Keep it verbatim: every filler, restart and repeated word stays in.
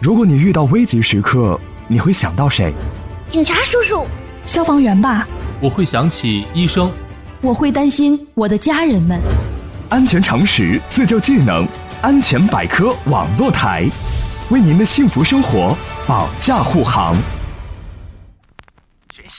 如果你遇到危急时刻，你会想到谁？ 警察叔叔。 消防员吧。 我会想起医生。 我会担心我的家人们。 安全常识，自救技能，安全百科网络台，为您的幸福生活保驾护航。